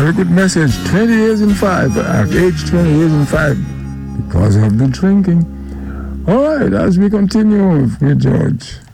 very good message. 20 years and 5. I've aged 20 years and 5 because of the drinking. All right, as we continue with George.